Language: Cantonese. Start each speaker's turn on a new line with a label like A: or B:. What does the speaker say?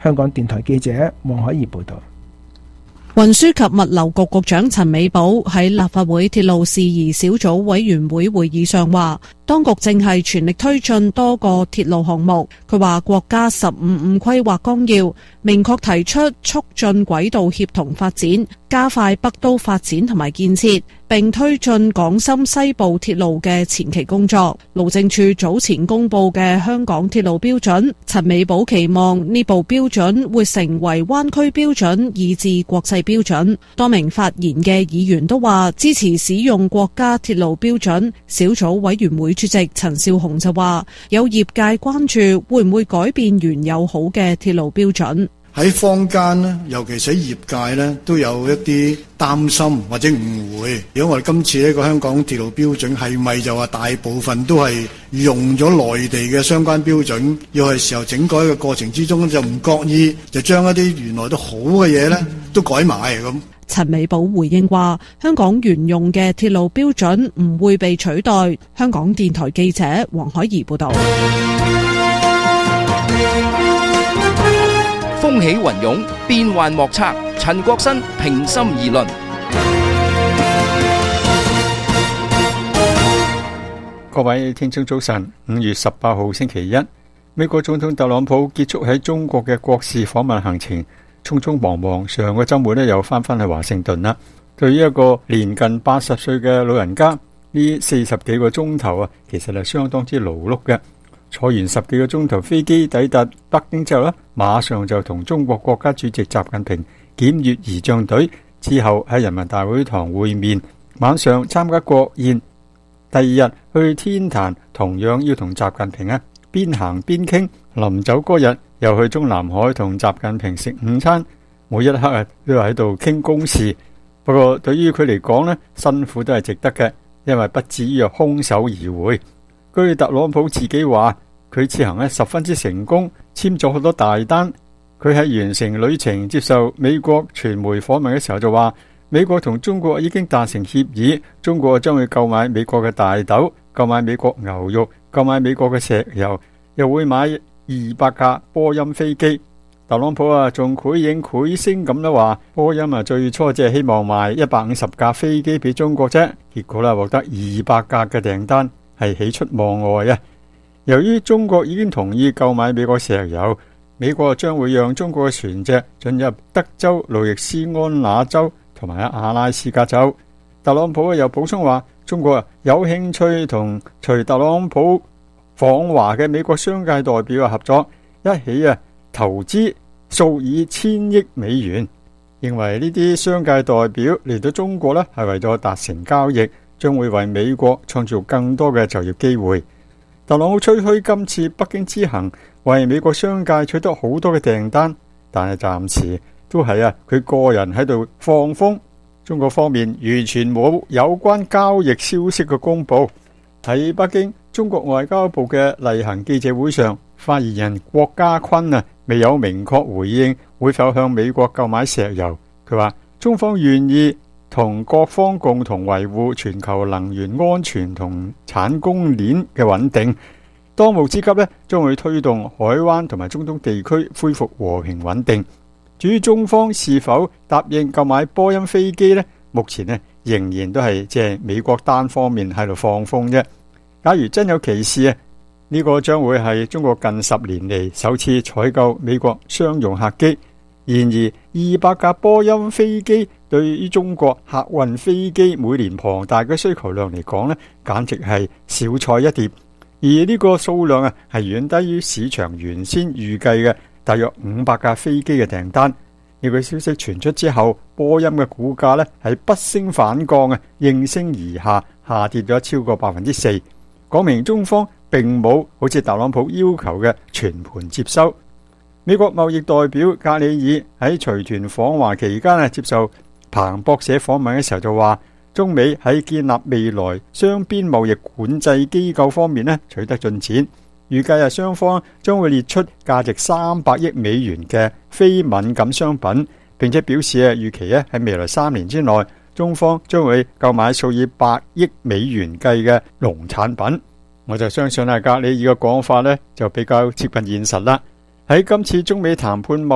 A: 香港電台記者黃海怡報道。
B: 運輸及物流局局長陳美寶喺立法會鐵路事宜小組委員會會議上話，當局正係全力推進多個鐵路項目。佢話國家15規劃綱要明確提出促進軌道協同發展，加快北都發展同埋建設，並推進港深西部鐵路嘅前期工作。路政署早前公布嘅香港鐵路標準，陳美寶期望呢部標準會成為灣區標準以至國際標準。多名發言嘅議員都話支持使用國家鐵路標準。小組委員會主席陳紹雄就話，有業界關注會唔會改變原有好嘅鐵路標準。
C: 喺坊間呢，尤其是喺業界呢，都有一啲擔心或者誤會。如果我哋今次呢個香港鐵路標準係咪就話大部分都係用咗內地嘅相關標準，要係時候整改嘅過程之中就唔覺意就將一啲原來都好嘅嘢呢都改埋咁。
B: 陳美寶回應話，香港原用嘅鐵路標準唔會被取代。香港電台記者黃海怡報道。
D: 風起雲湧，變幻莫測。陳國新平心而論。
E: 各位聽眾早晨，5月18號星期一，美國總統特朗普結束喺中國嘅國事訪問行程，匆匆忙忙，上個周末又翻返去華盛頓啦。對於一個年近80歲嘅老人家，呢40幾個鐘頭其實係相當之勞碌嘅。坐完10幾個鐘頭飛機抵達北京之後呢，馬上就同中國國家主席習近平檢閱儀仗隊，之後喺人民大會堂會面，晚上參加國宴。第二日去天壇，同樣要同習近平邊行邊傾。臨走嗰日又去中南海同習近平食午餐，每一刻都喺度傾公事。不過對於佢嚟講呢，辛苦都係值得嘅，因為不至於空手而回。據特朗普自己話，佢此行十分之成功，簽咗好多大單。佢喺完成旅程接受美國傳媒訪問嘅時候就話，美國同中國已經達成協議，中國將會購買美國嘅大豆，購買美國牛肉，購買美國嘅石油，又會買200架波音飛機。特朗普仲繪影繪聲咁樣話，波音最初只係希望賣150架飛機俾中國啫，結果獲得200架嘅訂單，係喜出望外啊！由於中國已經同意購買美國石油，美國將會讓中國嘅船隻進入德州、路易斯安那州同埋阿拉斯加州。特朗普又補充話，中國有興趣同隨特朗普訪華嘅美國商界代表合作，一起投資數以千億美元。認為呢啲商界代表嚟到中國係為咗達成交易，將會為美國創造更多嘅就業機會。特朗普吹噓今次北京之行為美國商界取得好多嘅訂單，但係暫時都係佢個人喺度放風。中國方面完全冇有關交易消息嘅公佈。喺北京，中國外交部嘅例行記者會上，發言人郭家坤未有明確回應會否向美國購買石油。佢話中方願意同各方共同維護全球能源安全同產供鏈嘅穩定。當務之急將會推動海灣同埋中東地區恢復和平穩定。至於中方是否答應購買波音飛機目前仍然都係即係美國單方面喺度放風啫。假如真有其事呢個將會係中國近10年嚟首次採購美國商用客機。然而200架波音飛機對於中國客運飛機每年龐大嘅需求量嚟講簡直係小菜一碟。而呢個數量係遠低於市場原先預計嘅大約500架飛機嘅訂單。呢個消息傳出之後，波音嘅股價係不升反降應聲而下，下跌咗超過4%，講明中方並冇好似特朗普要求嘅全盤接收。美國貿易代表格里爾喺隨團訪華期間接受彭博社訪問嘅時候就話，中美喺建立未來雙邊貿易管制機構方面取得進展，預計雙方將會列出價值300億美元嘅非敏感商品，並且表示預期喺未來3年之內，中方將會購買數以百億美元計嘅農產品。我就相信格里爾嘅講法就比較接近現實啦。喺今次中美談判